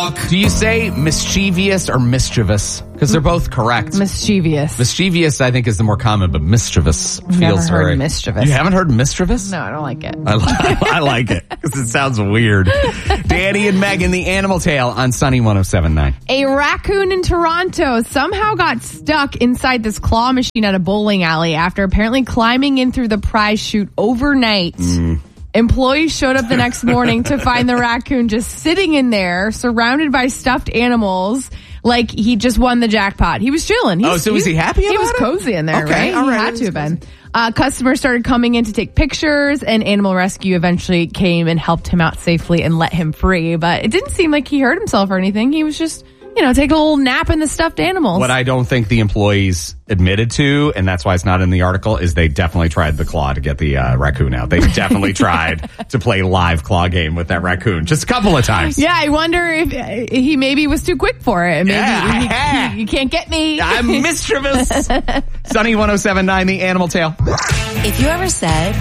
Do you say mischievous or mischievous? Because they're both correct. Mischievous. Mischievous, I think, is the more common, but mischievous feels Never heard very... mischievous. You haven't heard mischievous? No, I don't like it. I like it because it sounds weird. Danny and Megan, the Animal Tale on Sunny 107.9. A raccoon in Toronto somehow got stuck inside this claw machine at a bowling alley after apparently climbing in through the prize chute overnight. Employees showed up the next morning to find the raccoon just sitting in there, surrounded by stuffed animals, like he just won the jackpot. He was chilling. Was he happy about it? He was cozy in there, Okay, right? all right. He had to have been. Customers started coming in to take pictures, and Animal Rescue eventually came and helped him out safely and let him free. But it didn't seem like he hurt himself or anything. He was just... take a little nap in the stuffed animals. What I don't think the employees admitted to, and that's why it's not in the article, is they definitely tried the claw to get the raccoon out. They definitely tried to play live claw game with that raccoon just a couple of times. Yeah, I wonder if he maybe was too quick for it. Maybe you can't get me. I'm mischievous. Sunny 107.9, the Animal Tale. If you ever said...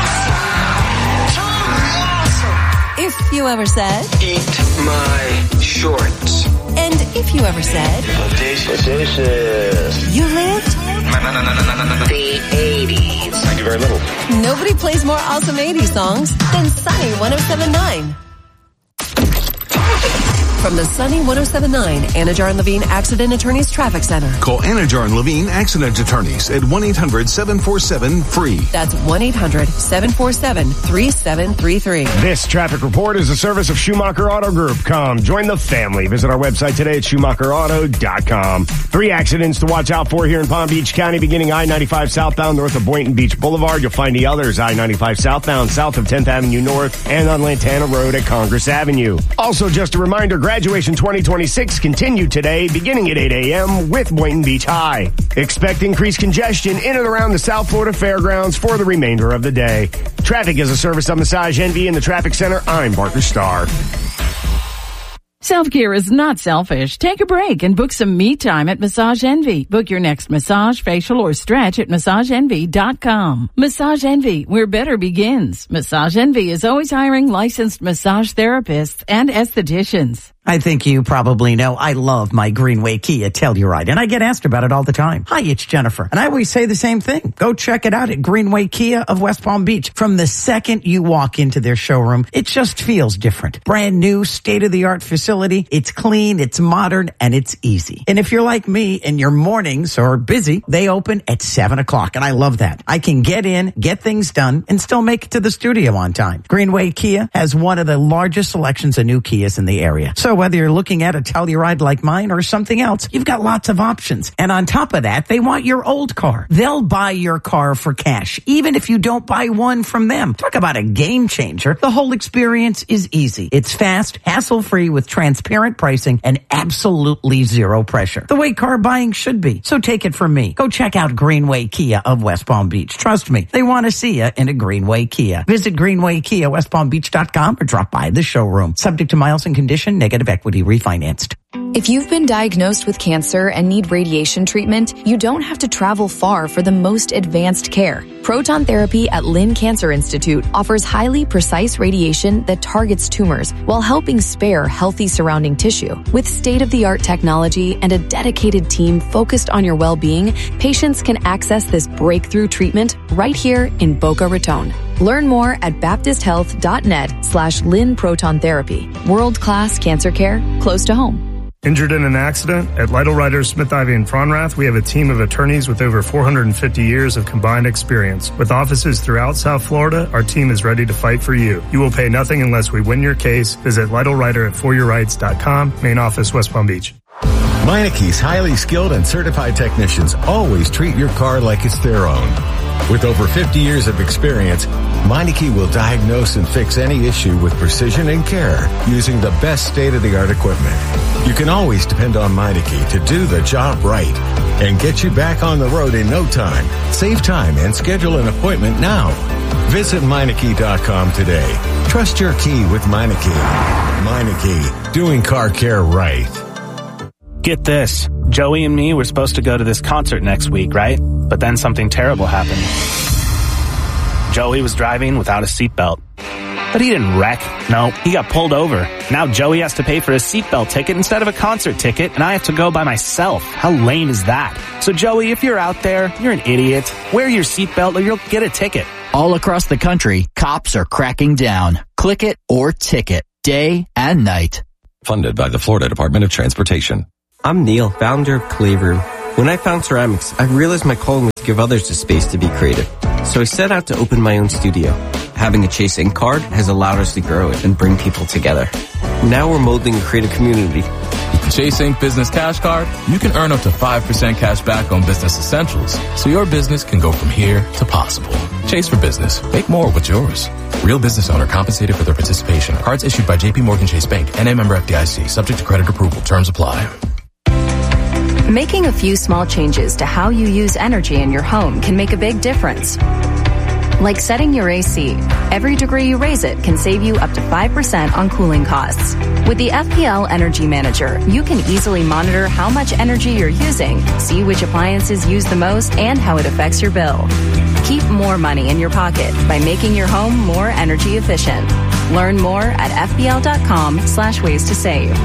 If you ever said... Eat my shorts. And if you ever said... Audacious. You lived... The 80s. I do very little. Nobody plays more awesome 80s songs than Sunny 107.9. From the Sunny 107.9 Anajar and Levine Accident Attorneys Traffic Center. Call Anajar and Levine Accident Attorneys at 1-800-747-FREE. That's 1-800-747-3733. This traffic report is a service of Schumacher Auto Group. Come join the family. Visit our website today at SchumacherAuto.com. 3 accidents to watch out for here in Palm Beach County, beginning I-95 southbound north of Boynton Beach Boulevard. You'll find the others I-95 southbound south of 10th Avenue North and on Lantana Road at Congress Avenue. Also, just a reminder, Graduation 2026 continued today, beginning at 8 a.m. with Boynton Beach High. Expect increased congestion in and around the South Florida Fairgrounds for the remainder of the day. Traffic is a service of Massage Envy in the Traffic Center. I'm Barker Starr. Self-care is not selfish. Take a break and book some me time at Massage Envy. Book your next massage, facial, or stretch at MassageEnvy.com. Massage Envy, where better begins. Massage Envy is always hiring licensed massage therapists and estheticians. I think you probably know I love my Greenway Kia Telluride, and I get asked about it all the time. Hi, it's Jennifer. And I always say the same thing. Go check it out at Greenway Kia of West Palm Beach. From the second you walk into their showroom, it just feels different. Brand new, state-of-the-art facility. It's clean, it's modern, and it's easy. And if you're like me and your mornings are busy, they open at 7 o'clock, and I love that. I can get in, get things done, and still make it to the studio on time. Greenway Kia has one of the largest selections of new Kias in the area. So whether you're looking at a Telluride like mine or something else, you've got lots of options. And on top of that, they want your old car. They'll buy your car for cash, even if you don't buy one from them. Talk about a game changer. The whole experience is easy. It's fast, hassle-free with transparent pricing and absolutely zero pressure. The way car buying should be. So take it from me. Go check out Greenway Kia of West Palm Beach. Trust me, they want to see you in a Greenway Kia. Visit GreenwayKiaWestPalmBeach.com or drop by the showroom. Subject to miles and condition, negative equity refinanced. If you've been diagnosed with cancer and need radiation treatment, you don't have to travel far for the most advanced care. Proton therapy at Lynn Cancer Institute offers highly precise radiation that targets tumors while helping spare healthy surrounding tissue. With state-of-the-art technology and a dedicated team focused on your well-being, patients can access this breakthrough treatment right here in Boca Raton. Learn more at baptisthealth.net/Lynn Proton Therapy. World-class cancer care close to home. Injured in an accident? At Lytle Writers, Smith Ivey and Fronrath, we have a team of attorneys with over 450 years of combined experience. With offices throughout South Florida, our team is ready to fight for you. You will pay nothing unless we win your case. Visit LytleWriter at foryourrights.com, main office, West Palm Beach. Meineke's highly skilled and certified technicians always treat your car like it's their own. With over 50 years of experience, Meineke will diagnose and fix any issue with precision and care using the best state-of-the-art equipment. You can always depend on Meineke to do the job right and get you back on the road in no time. Save time and schedule an appointment now. Visit Meineke.com today. Trust your key with Meineke. Meineke, doing car care right. Get this. Joey and me were supposed to go to this concert next week, right? But then something terrible happened. Joey was driving without a seatbelt. But he didn't wreck. No, he got pulled over. Now Joey has to pay for a seatbelt ticket instead of a concert ticket, and I have to go by myself. How lame is that? So Joey, if you're out there, you're an idiot. Wear your seatbelt or you'll get a ticket. All across the country, cops are cracking down. Click it or ticket, day and night. Funded by the Florida Department of Transportation. I'm Neil, founder of Clay Room. When I found ceramics, I realized my calling was to give others the space to be creative. So I set out to open my own studio. Having a Chase Ink card has allowed us to grow it and bring people together. Now we're molding a creative community. With the Chase Ink Business Cash Card, you can earn up to 5% cash back on business essentials, so your business can go from here to possible. Chase for business. Make more with yours. Real business owner compensated for their participation. Cards issued by J.P. Morgan Chase Bank, N.A. member FDIC. Subject to credit approval. Terms apply. Making a few small changes to how you use energy in your home can make a big difference. Like setting your AC. Every degree you raise it can save you up to 5% on cooling costs. With the FPL Energy Manager, you can easily monitor how much energy you're using, see which appliances use the most, and how it affects your bill. Keep more money in your pocket by making your home more energy efficient. Learn more at fpl.com/ways to save.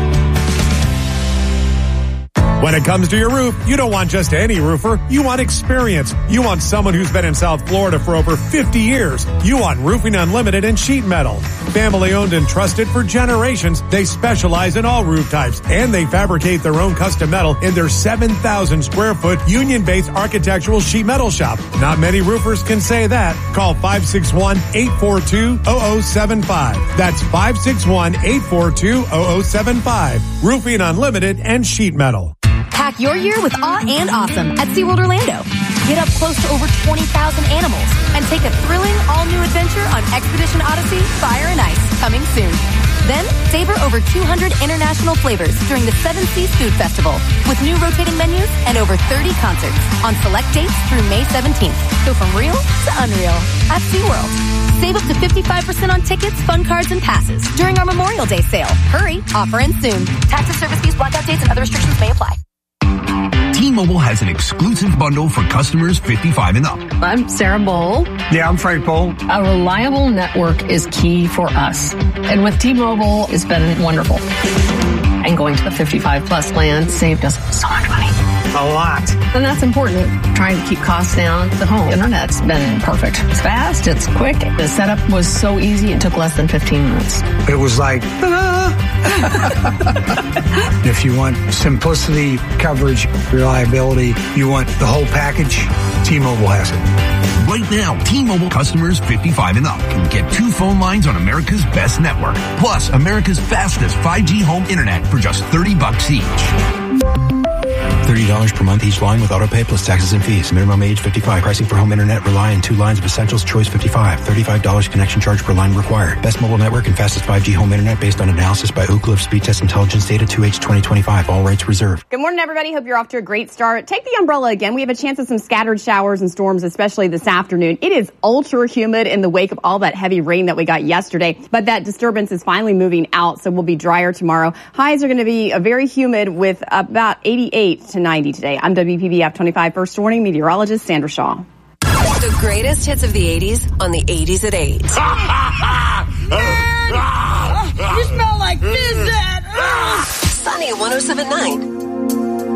When it comes to your roof, you don't want just any roofer. You want experience. You want someone who's been in South Florida for over 50 years. You want Roofing Unlimited and Sheet Metal. Family owned and trusted for generations, they specialize in all roof types, and they fabricate their own custom metal in their 7,000 square foot union-based architectural sheet metal shop. Not many roofers can say that. Call 561-842-0075. That's 561-842-0075. Roofing Unlimited and Sheet Metal. Pack your year with awe and awesome at SeaWorld Orlando. Get up close to over 20,000 animals and take a thrilling all-new adventure on Expedition Odyssey Fire and Ice, coming soon. Then, savor over 200 international flavors during the Seven Seas Food Festival with new rotating menus and over 30 concerts on select dates through May 17th. Go from real to unreal at SeaWorld. Save up to 55% on tickets, fun cards, and passes during our Memorial Day sale. Hurry, offer ends soon. Taxes, service fees, blackout dates, and other restrictions may apply. T-Mobile has an exclusive bundle for customers 55 and up. I'm Sarah Bowl. Yeah, I'm Frank Bowl. A reliable network is key for us. And with T-Mobile, it's been wonderful. And going to the 55 plus plan saved us so much money. A lot. And that's important. Trying to keep costs down. The home internet's been perfect. It's fast. It's quick. The setup was so easy. It took less than 15 minutes. It was like, if you want simplicity, coverage, reliability, you want the whole package, T-Mobile has it. Right now, T-Mobile customers 55 and up can get 2 phone lines on America's best network, plus America's fastest 5G home internet for just $30 each. $30 per month each line with autopay plus taxes and fees. Minimum age 55. Pricing for home internet rely on 2 lines of essentials. Choice 55. $35 connection charge per line required. Best mobile network and fastest 5G home internet based on analysis by Ookla of Speed Test Intelligence data 2H 2025. All rights reserved. Good morning, everybody. Hope you're off to a great start. Take the umbrella again. We have a chance of some scattered showers and storms, especially this afternoon. It is ultra humid in the wake of all that heavy rain that we got yesterday, but that disturbance is finally moving out, so we'll be drier tomorrow. Highs are going to be very humid with about 88 to 90 today. I'm WPBF 25 First Warning meteorologist Sandra Shaw. The greatest hits of the 80s on the 80s at 8. You smell like fizzet. Sunny 107.9.